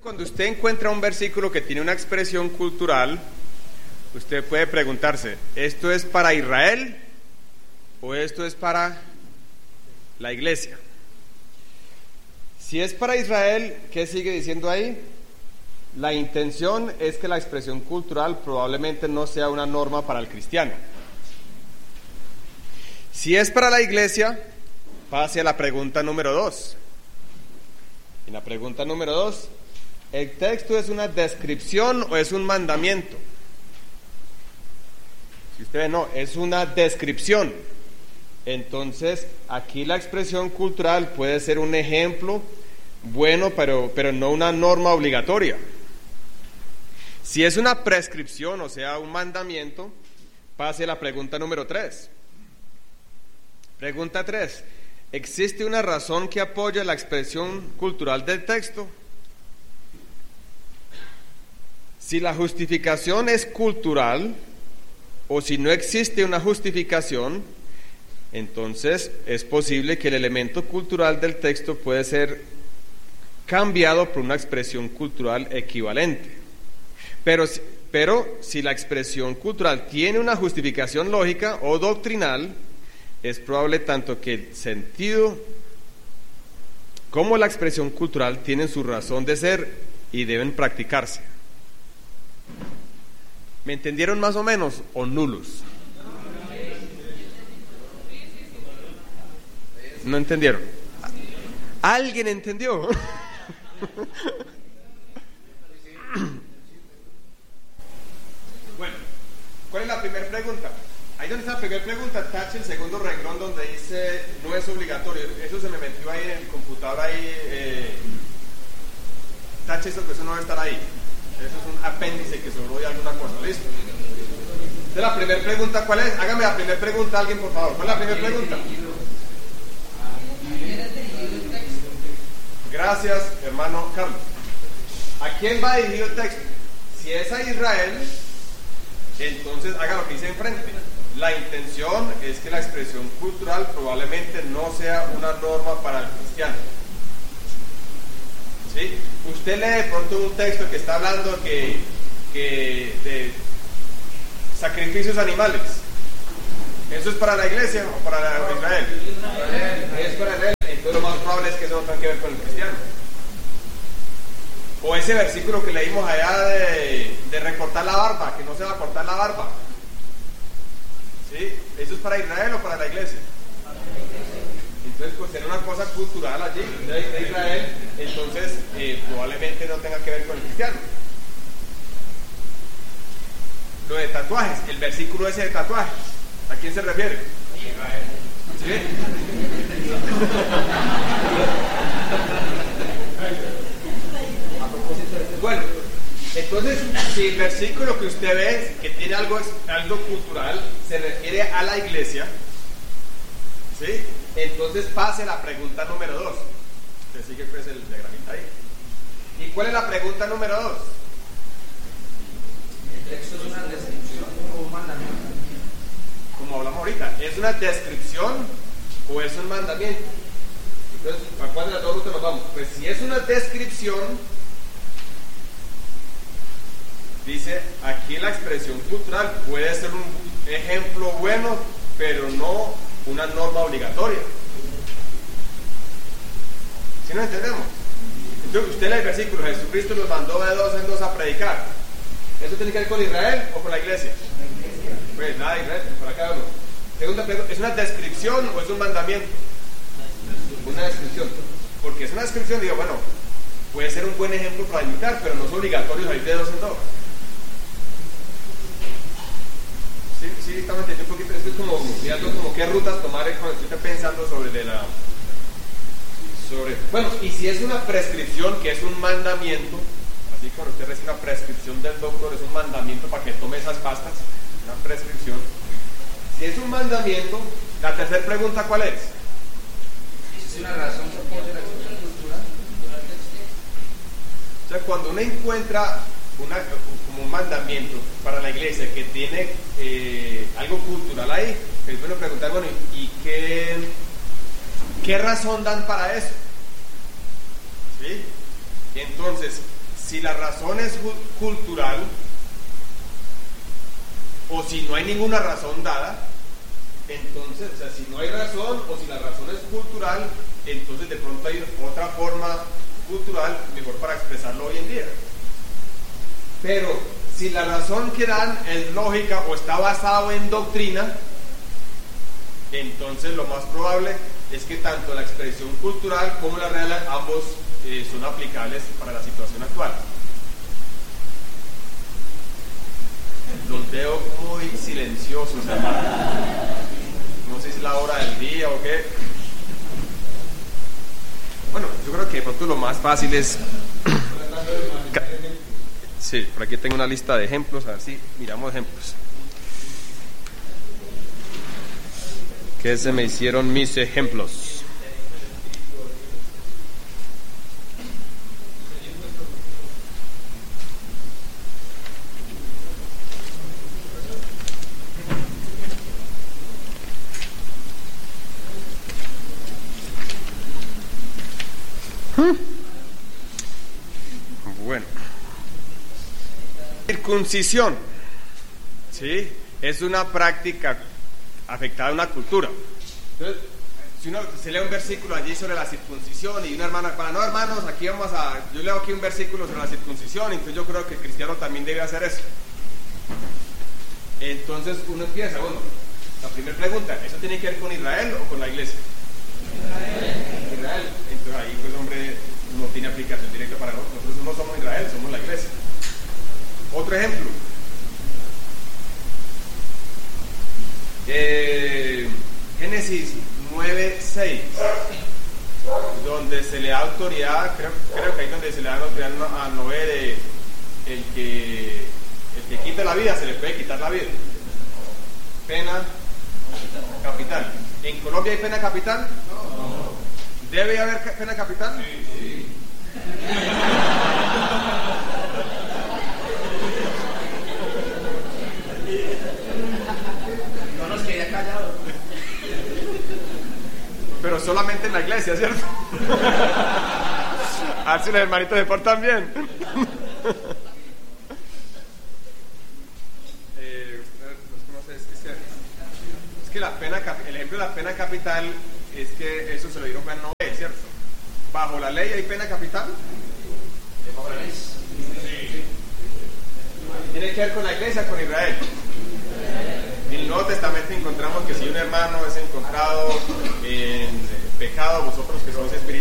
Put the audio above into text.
Cuando usted encuentra un versículo que tiene una expresión cultural, usted puede preguntarse, ¿esto es para Israel o esto es para la iglesia? Si es para Israel, ¿qué sigue diciendo ahí? La intención es que la expresión cultural probablemente no sea una norma para el cristiano. Si es para la iglesia, pase a la pregunta número 2. En la pregunta número 2, ¿el texto es una descripción o es un mandamiento? Si usted ve, no, es una descripción. Entonces, aquí la expresión cultural puede ser un ejemplo bueno, pero no una norma obligatoria. Si es una prescripción, o sea, un mandamiento, pase a la pregunta número 3. Pregunta 3. ¿Existe una razón que apoya la expresión cultural del texto? Si la justificación es cultural, o si no existe una justificación, entonces es posible que el elemento cultural del texto puede ser cambiado por una expresión cultural equivalente. Pero si la expresión cultural tiene una justificación lógica o doctrinal, es probable tanto que el sentido como la expresión cultural tienen su razón de ser y deben practicarse. ¿Me entendieron más o menos o nulos? ¿No entendieron? ¿Alguien entendió? Bueno, ¿cuál es la primera pregunta? Ahí donde está la primera pregunta, tache el segundo renglón donde dice no es obligatorio. Eso se me metió ahí en el computador ahí. Tache eso, que eso no va a estar ahí. Eso es un apéndice que sobró de alguna cosa, ¿listo? Entonces la primera pregunta, ¿cuál es? Hágame la primera pregunta alguien, por favor. ¿Cuál es la primera pregunta? Gracias, hermano Carlos. ¿A quién va dirigido el texto? Si es a Israel, entonces haga lo que dice enfrente. La intención es que la expresión cultural probablemente no sea una norma para el cristiano. ¿Sí? Usted lee de pronto un texto que está hablando que de sacrificios animales. ¿Eso es para la iglesia o para Israel? Es para Israel. Entonces lo más probable es que eso no tenga que ver con el cristiano. O ese versículo que leímos allá de recortar la barba, que no se va a cortar la barba. ¿Sí? ¿Eso es para Israel o para la iglesia? Entonces, pues tener una cosa cultural allí de Israel, entonces probablemente no tenga que ver con el cristiano. Lo de tatuajes, el versículo ese de tatuajes, ¿a quién se refiere? Israel. ¿Sí? Bueno, entonces, si el versículo que usted ve, que tiene algo cultural, se refiere a la iglesia, ¿sí? Entonces pase a la pregunta número 2. Usted sigue pues el diagramita ahí. ¿Y cuál es la pregunta número 2? ¿El texto es una descripción o un mandamiento? Como hablamos ahorita, ¿es una descripción o es un mandamiento? Entonces, ¿a cuál de las dos rutas nos vamos? Pues si es una descripción, dice aquí la expresión cultural puede ser un ejemplo bueno, pero no una norma obligatoria. ¿Sí nos entendemos? Entonces usted lee el versículo, Jesucristo los mandó de dos en dos a predicar. ¿Eso tiene que ver con Israel o con la iglesia? Pues nada de Israel, para cada uno. Segunda pregunta, ¿es una descripción o es un mandamiento? Una descripción. Porque es una descripción, digo, bueno, puede ser un buen ejemplo para imitar, pero no es obligatorio salir de dos en dos. Sí, estamos entendiendo un poquito. Esto es como mirando como qué rutas tomar cuando estoy pensando bueno, y si es una prescripción, que es un mandamiento, así cuando usted recibe una prescripción del doctor, es un mandamiento para que tome esas pastas, una prescripción. Si es un mandamiento, la tercera pregunta, ¿cuál es? ¿Es una razón que apoya la expresión cultural? O sea, cuando uno encuentra como un mandamiento para la iglesia que tiene algo cultural ahí, es bueno preguntar, bueno, ¿y qué razón dan para eso? ¿Sí? Entonces, si la razón es cultural, o si no hay ninguna razón dada, entonces, o sea, si no hay razón, o si la razón es cultural, entonces de pronto hay otra forma cultural mejor para expresarlo hoy en día. Pero si la razón que dan es lógica o está basado en doctrina, entonces lo más probable es que tanto la expresión cultural como la real, ambos son aplicables para la situación actual. Los veo muy silenciosos, hermano. No sé si es la hora del día o qué. Bueno, yo creo que de pronto lo más fácil es... Sí, por aquí tengo una lista de ejemplos, a ver si miramos ejemplos. ¿Qué se me hicieron mis ejemplos? Bueno, circuncisión, ¿sí? Es una práctica afectada a una cultura. Entonces, si uno se lee un versículo allí sobre la circuncisión y una hermana, no hermanos, aquí yo leo aquí un versículo sobre la circuncisión, entonces yo creo que el cristiano también debe hacer eso. Entonces uno empieza, bueno, la primera pregunta, ¿eso tiene que ver con Israel o con la iglesia? Israel. Entonces ahí pues hombre no tiene aplicación directa para nosotros. Nosotros no somos Israel, somos la iglesia. Otro ejemplo. Génesis 9:6, donde se le da autoridad, creo que ahí donde se le da autoridad a Noé de el que quita la vida, se le puede quitar la vida. Pena capital. ¿En Colombia hay pena capital? No. ¿Debe haber pena capital? Sí. No nos quedé callados. Pero solamente en la iglesia, ¿cierto? A ver si los hermanitos se portan bien. Es que la pena, el ejemplo de la pena capital es que eso se lo dieron a Noé, ¿cierto? ¿Bajo la ley hay pena capital? ¿Bajo la ley? Sí. ¿Tiene que ver con la iglesia o con Israel? En el Nuevo Testamento encontramos que si un hermano es encontrado en pecado, vosotros que sois espirituales,